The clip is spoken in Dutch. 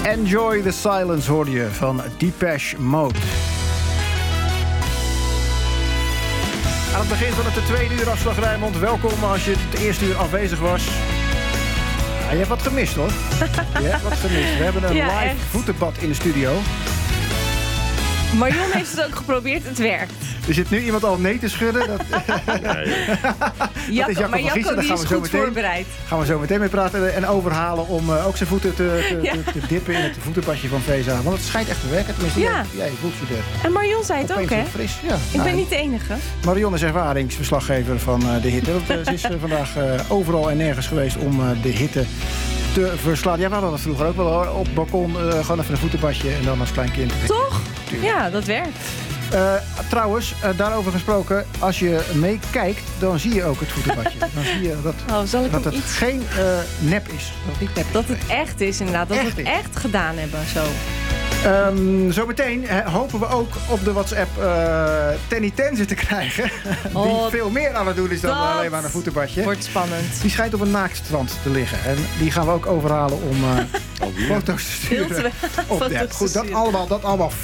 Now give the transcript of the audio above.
Enjoy the Silence hoorde je van Depeche Mode. Aan het begin van het tweede uur Afslag Rijnmond. Welkom als je het eerste uur afwezig was. Ja, je hebt wat gemist hoor. Je hebt wat gemist. We hebben een live echt. voetenbad in de studio. Marion heeft het ook geprobeerd, het werkt. Er zit nu iemand al nee te schudden. Dat is Jacco van Giessen. Daar die is goed voorbereid. Gaan we zo meteen mee praten en overhalen om ook zijn voeten te dippen in het voetenbadje van VESA. Want het schijnt echt te werken. Tenminste, Ja. je voelt je er En Marion zei het ook, opeens hè? weer fris. Ja. Ik ben niet de enige. Marion is ervaringsverslaggever van de hitte. Ze is vandaag overal en nergens geweest om de hitte te verslaan. Ja, we hadden dat vroeger ook wel hoor. Op het balkon, gewoon even een voetenbadje en dan als klein kind. Toch? Ja, dat werkt. Trouwens, daarover gesproken, als je meekijkt, dan zie je ook het voetenbadje. Dan zie je dat het geen nep is. Dat het niet nep is. Dat het echt is inderdaad. Dat we het echt gedaan hebben. Zo. Zometeen hopen we ook op de WhatsApp Tenny Tenze te krijgen. Die veel meer aan het doen is dan alleen maar een voetenbadje. Wordt spannend. Die schijnt op een naaktstrand te liggen. En die gaan we ook overhalen om foto's te sturen. Goed, dat allemaal